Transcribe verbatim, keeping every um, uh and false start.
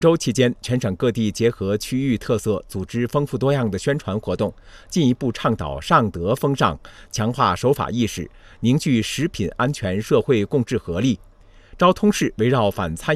周期间，全省各地结合区域特色，组织丰富多样的宣传活动，进一步倡导上德风尚，强化守法意识，凝聚食品安全社会共治合力。昭通市围绕反参